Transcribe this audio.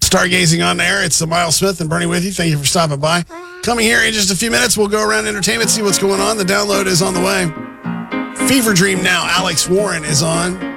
Stargazing on air. It's Miles Smith and Bernie with you. Thank you for stopping by. Coming here in just a few minutes, we'll go around entertainment, see what's going on. The download is on the way. Fever Dream now. Alex Warren is on.